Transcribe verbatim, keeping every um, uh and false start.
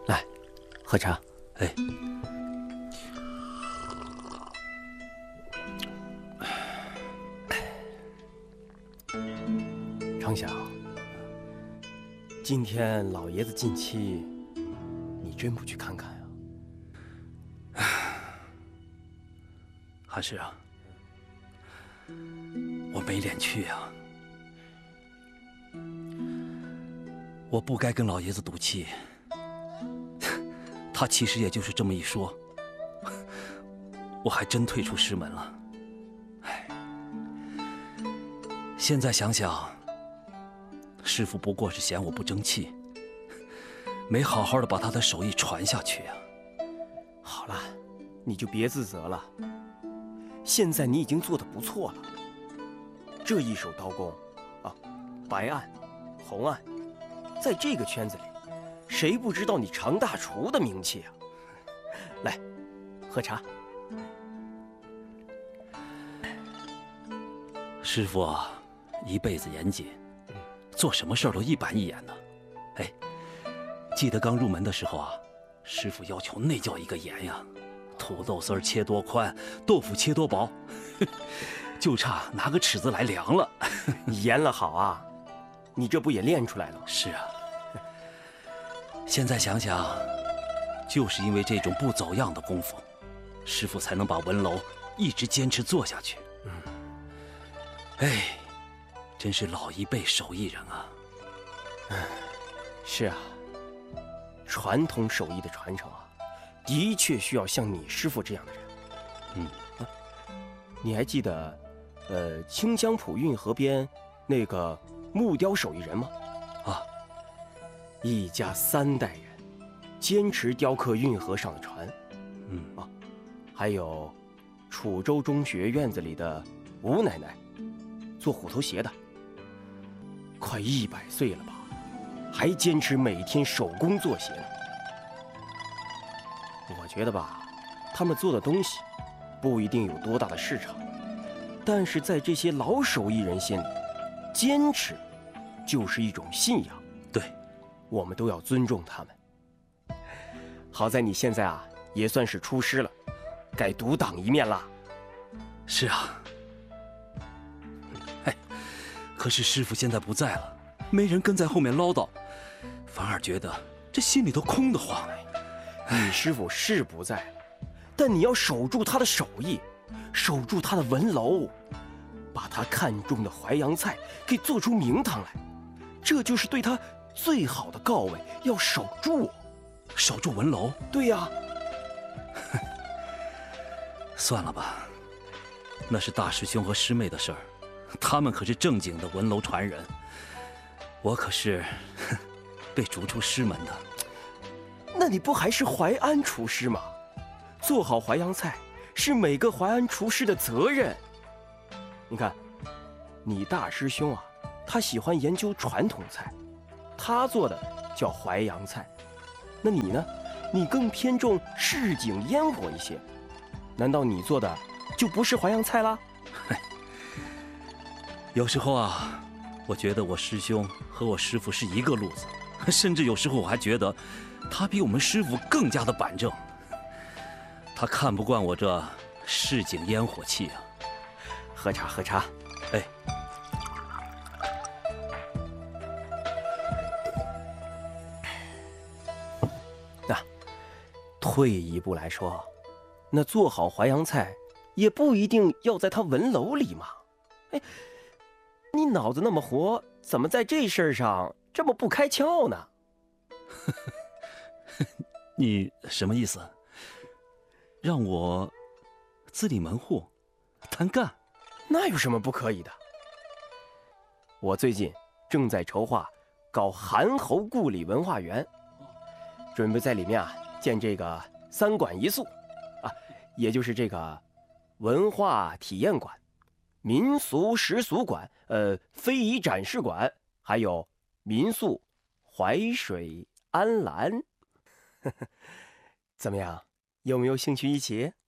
来，喝茶。 哎， 常想，今天老爷子进期，你真不去看看呀？ 还是啊，我没脸去呀。我不该跟老爷子赌气，他其实也就是这么一说，我还真退出师门了。唉，现在想想，师父不过是嫌我不争气，没好好的把他的手艺传下去呀。 好了，你就别自责了。现在你已经做得不错了，这一手刀工，啊，白案、红案。在这个圈子里，谁不知道你常大厨的名气啊？来，喝茶。 师傅啊，一辈子严谨，做什么事儿都一板一眼的。哎，记得刚入门的时候啊，师傅要求那叫一个严呀，土豆丝儿切多宽，豆腐切多薄，就差拿个尺子来量了。 严了好啊，你这不也练出来了吗？ 是啊。现在想想，就是因为这种不走样的功夫，师傅才能把文楼一直坚持做下去。嗯，哎，真是老一辈手艺人啊。 嗯，是啊，传统手艺的传承啊，的确需要像你师傅这样的人。 嗯， 啊，你还记得，呃，清江浦运河边那个木雕手艺人吗？ 啊。 一家三代人坚持雕刻运河上的船， 嗯啊，还有楚州中学院子里的吴奶奶，做虎头鞋的，快一百岁了吧，还坚持每天手工做鞋呢。我觉得吧，他们做的东西不一定有多大的市场，但是在这些老手艺人心里，坚持就是一种信仰。 对。 我们都要尊重他们。好在你现在啊，也算是出师了，该独当一面啦。 是啊。哎，可是师傅现在不在了，没人跟在后面唠叨，反而觉得这心里头空得慌。 你师傅是不在了，但你要守住他的手艺，守住他的文楼，把他看中的淮扬菜给做出名堂来，这就是对他最好的告慰，要守住， 守住文楼。 对呀。 算了吧，那是大师兄和师妹的事儿，他们可是正经的文楼传人，我可是被逐出师门的。 那你不还是淮安厨师吗？做好淮扬菜是每个淮安厨师的责任。你看，你大师兄啊，他喜欢研究传统菜。他做的叫淮扬菜，那你呢？你更偏重市井烟火一些，难道你做的就不是淮扬菜啦？ 有时候啊，我觉得我师兄和我师父是一个路子，甚至有时候我还觉得他比我们师父更加的板正。他看不惯我这市井烟火气啊。 喝茶，喝茶。 哎。 退一步来说，那做好淮扬菜也不一定要在他文楼里嘛。哎，你脑子那么活，怎么在这事儿上这么不开窍呢？ 你什么意思？让我自立门户，单干？ 那有什么不可以的？我最近正在筹划搞韩侯故里文化园，准备在里面啊建这个三馆一宿，啊，也就是这个文化体验馆、民俗习俗馆、呃非遗展示馆，还有民宿淮水安澜。怎么样，有没有兴趣一起？